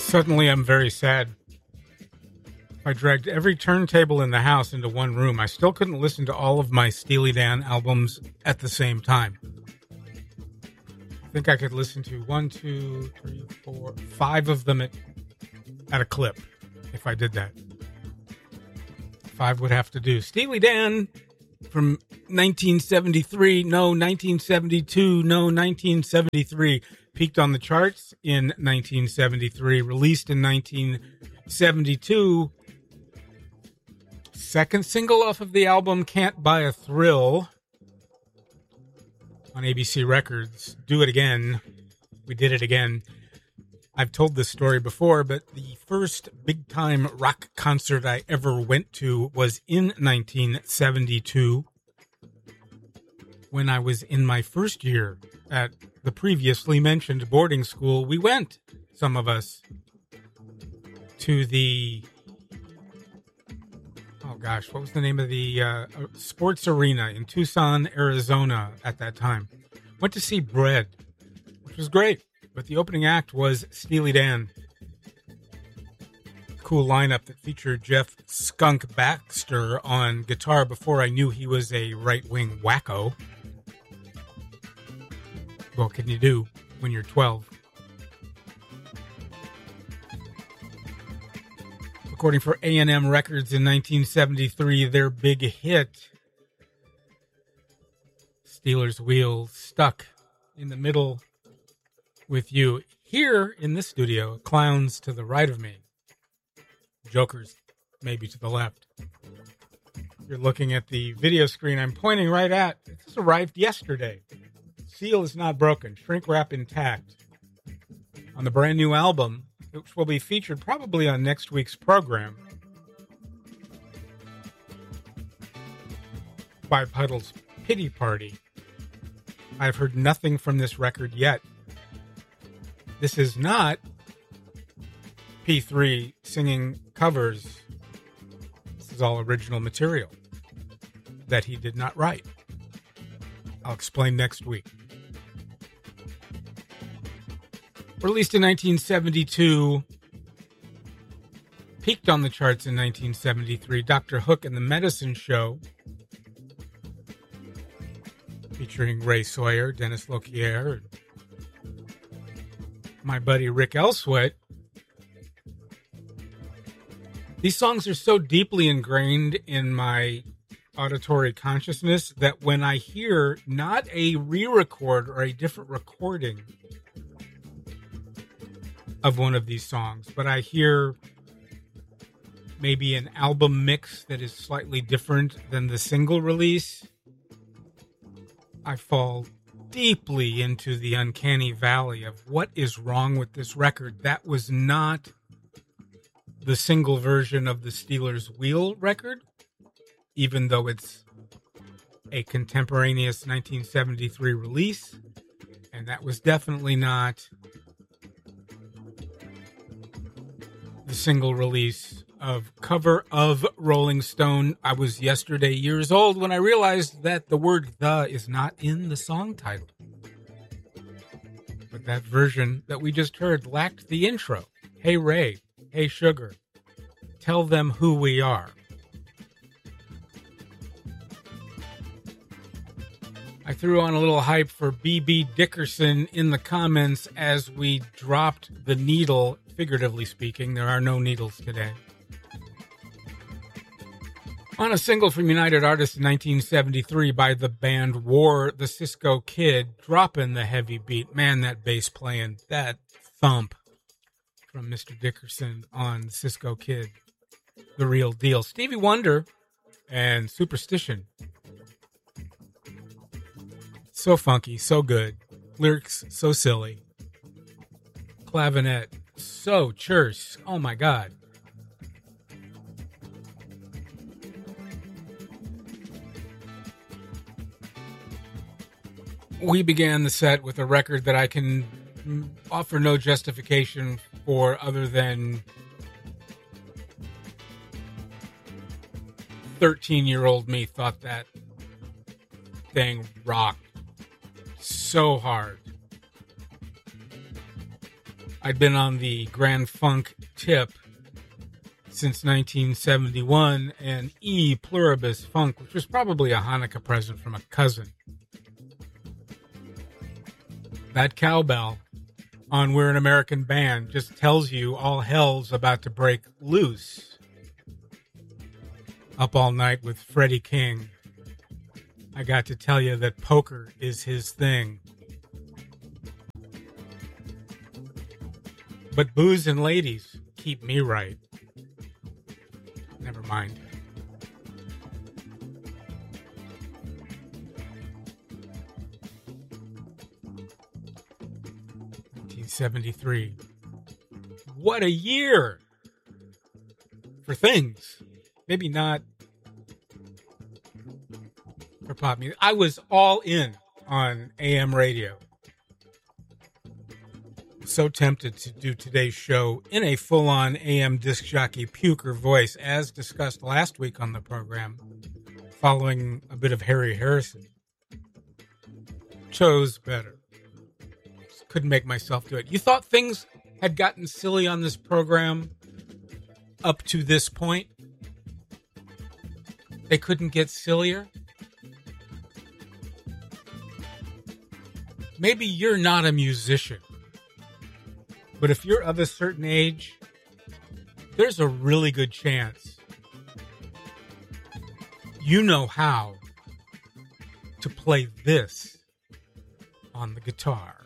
Suddenly, I'm very sad. I dragged every turntable in the house into one room. I still couldn't listen to all of my Steely Dan albums at the same time. I think I could listen to 1, 2, 3, 4, 5 of them at a clip if I did that. 5 would have to do. Steely Dan from 1973, no, 1972, no, 1973. Peaked on the charts in 1973, released in 1972. Second single off of the album, Can't Buy a Thrill, on ABC Records. Do It Again. We did it again. I've told this story before, but the first big-time rock concert I ever went to was in 1972 when I was in my first year at the previously mentioned boarding school. We went, some of us, to the, what was the name of the sports arena in Tucson, Arizona at that time. Went to see Bread, which was great. But the opening act was Steely Dan. Cool lineup that featured Jeff Skunk Baxter on guitar before I knew he was a right-wing wacko. What can you do when you're 12? According for A&M Records in 1973, their big hit, Stealers Wheel, Stuck in the Middle with You. Here in this studio, clowns to the right of me, jokers maybe to the left. You're looking at the video screen I'm pointing right at. This arrived yesterday. Seal is not broken, shrink wrap intact, on the brand new album, which will be featured probably on next week's program. Bipedal's Pity Party. I've heard nothing from this record yet. This is not P3 singing covers. This is all original material that he did not write. I'll explain next week. Released in 1972, peaked on the charts in 1973, Dr. Hook and the Medicine Show, featuring Ray Sawyer, Dennis Lokier, and my buddy Rick Elswit. These songs are so deeply ingrained in my auditory consciousness that when I hear not a re-record or a different recording of one of these songs, but I hear maybe an album mix that is slightly different than the single release, I fall deeply into the uncanny valley of what is wrong with this record. That was not the single version of the Stealers Wheel record, even though it's a contemporaneous 1973 release, and that was definitely not the single release of Cover of Rolling Stone. I was yesterday years old when I realized that the word "the" is not in the song title. But that version that we just heard lacked the intro. Hey Ray, hey Sugar, tell them who we are. I threw on a little hype for B.B. Dickerson in the comments as we dropped the needle, figuratively speaking. There are no needles today. On a single from United Artists in 1973 by the band War, the Cisco Kid, dropping the heavy beat. Man, that bass playing, that thump from Mr. Dickerson on Cisco Kid. The real deal. Stevie Wonder and Superstition. So funky, so good. Lyrics so silly. Clavinet, so church. Oh my God. We began the set with a record that I can offer no justification for other than 13-year-old me thought that thing rocked so hard. I'd been on the Grand Funk tip since 1971 and E Pluribus Funk, which was probably a Hanukkah present from a cousin. That cowbell on We're an American Band just tells you all hell's about to break loose. Up All Night with Freddie King. I got to tell you that poker is his thing. But booze and ladies keep me right. Never mind. '73. What a year for things. Maybe not for pop music. I was all in on AM radio. So tempted to do today's show in a full-on AM disc jockey puker voice, as discussed last week on the program, following a bit of Harry Harrison. Chose better. Just couldn't make myself do it. You thought things had gotten silly on this program up to this point? They couldn't get sillier? Maybe you're not a musician. But if you're of a certain age, there's a really good chance you know how to play this on the guitar.